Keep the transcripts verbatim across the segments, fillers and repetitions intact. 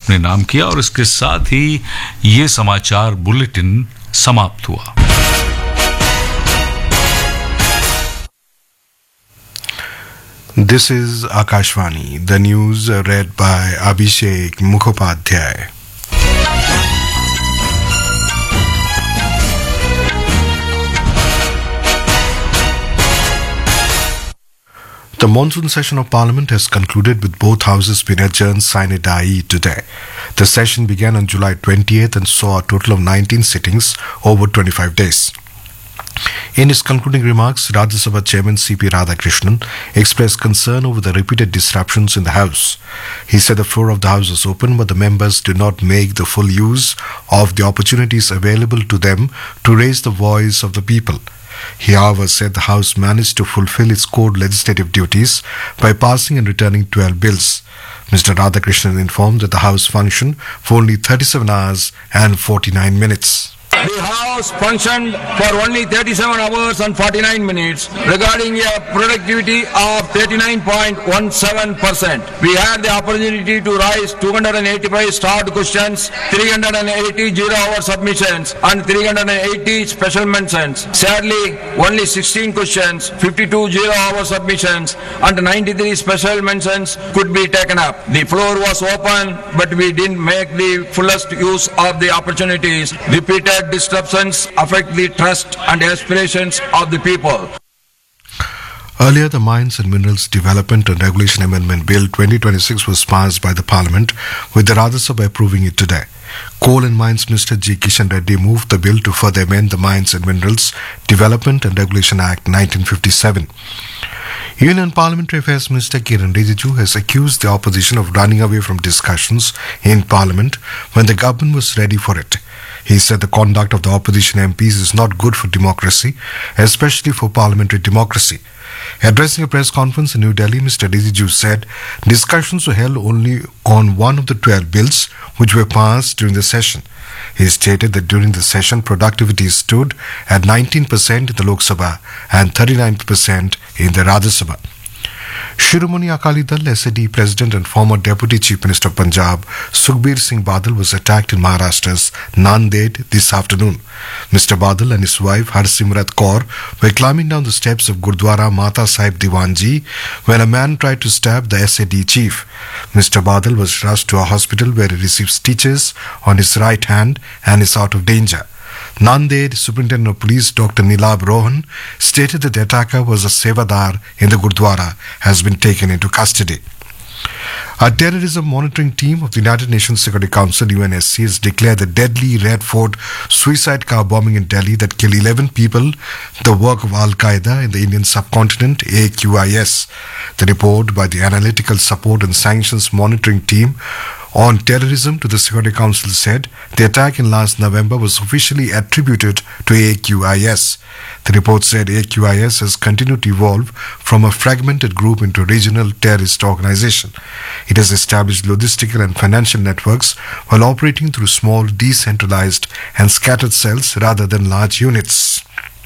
अपने नाम किया और इसके साथ ही ये समाचार बुलेटिन समाप्त हुआ। This is Akashvani. The news read by Abhishek Mukhopadhyay. The monsoon session of Parliament has concluded with both houses being adjourned sine die today. The session began on July twentieth and saw a total of nineteen sittings over twenty-five days. In his concluding remarks, Rajya Sabha Chairman C P Radhakrishnan expressed concern over the repeated disruptions in the House. He said the floor of the House was open, but the members did not make the full use of the opportunities available to them to raise the voice of the people. He, however, said the House managed to fulfill its core legislative duties by passing and returning twelve bills. Mister Radhakrishnan informed that the House functioned for only thirty-seven hours and forty-nine minutes. The House functioned for only thirty-seven hours and forty-nine minutes, regarding a productivity of thirty-nine point one seven percent. We had the opportunity to raise two hundred eighty-five start questions, three hundred eighty zero-hour submissions, and three hundred eighty special mentions. Sadly, only sixteen questions, fifty-two zero-hour submissions, and ninety-three special mentions could be taken up. The floor was open, but we didn't make the fullest use of the opportunities. Repeated disruptions affect the trust and aspirations of the people. Earlier, the Mines and Minerals Development and Regulation Amendment Bill twenty twenty-six was passed by the Parliament, with the Rajya Sabha approving it today. Coal and Mines Minister G. Kishan Reddy moved the bill to further amend the Mines and Minerals Development and Regulation Act nineteen fifty-seven. Union Parliamentary Affairs Minister Kiran Rijiju has accused the opposition of running away from discussions in Parliament when the government was ready for it. He said the conduct of the opposition M Ps is not good for democracy, especially for parliamentary democracy. Addressing a press conference in New Delhi, Mister Rijiju said discussions were held only on one of the twelve bills which were passed during the session. He stated that during the session, productivity stood at nineteen percent in the Lok Sabha and thirty-nine percent in the Rajya Sabha. Shiromani Akali Dal S A D President and former Deputy Chief Minister of Punjab, Sukhbir Singh Badal, was attacked in Maharashtra's Nanded this afternoon. Mister Badal and his wife Harsimrat Kaur were climbing down the steps of Gurdwara Mata Sahib Diwanji when a man tried to stab the S A D chief. Mister Badal was rushed to a hospital where he received stitches on his right hand and is out of danger. Nanded Superintendent of Police Doctor Nilab Rohan stated that the attacker was a Sevadar in the Gurdwara has been taken into custody. A terrorism monitoring team of the United Nations Security Council U N S C has declared the deadly Red Fort suicide car bombing in Delhi that killed eleven people the work of Al-Qaeda in the Indian subcontinent, A Q I S. The report by the Analytical Support and Sanctions Monitoring Team on Terrorism to the Security Council said the attack in last November was officially attributed to A Q I S. The report said A Q I S has continued to evolve from a fragmented group into a regional terrorist organization. It has established logistical and financial networks while operating through small, decentralized and scattered cells rather than large units.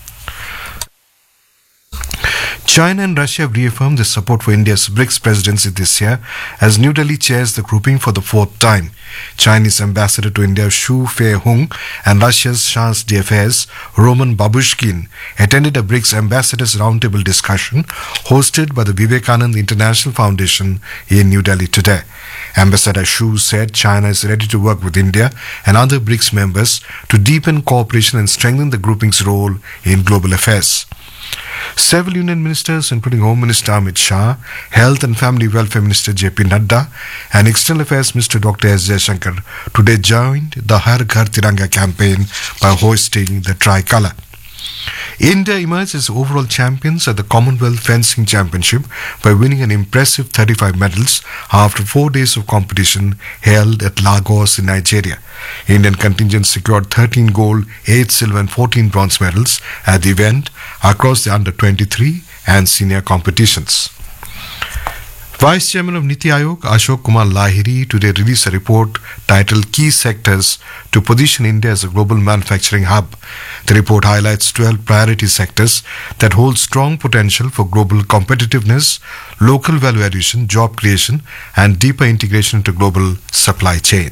China and Russia have reaffirmed their support for India's BRICS presidency this year as New Delhi chairs the grouping for the fourth time. Chinese Ambassador to India Xu Fei-hung and Russia's Charge d'Affaires Roman Babushkin attended a BRICS Ambassadors Roundtable discussion hosted by the Vivekananda International Foundation in New Delhi today. Ambassador Xu said China is ready to work with India and other BRICS members to deepen cooperation and strengthen the grouping's role in global affairs. Several union ministers, including Home Minister Amit Shah, Health and Family Welfare Minister J P Nadda, and External Affairs Minister Doctor S Jaishankar, today joined the Har Ghar Tiranga campaign by hoisting the tricolour. India emerged as overall champions at the Commonwealth Fencing Championship by winning an impressive thirty-five medals after four days of competition held at Lagos in Nigeria. Indian contingent secured thirteen gold, eight silver and fourteen bronze medals at the event across the under twenty-three and senior competitions. Vice Chairman of Niti Aayog, Ashok Kumar Lahiri, today released a report titled Key Sectors to Position India as a Global Manufacturing Hub. The report highlights twelve priority sectors that hold strong potential for global competitiveness, local value addition, job creation, and deeper integration into global supply chains.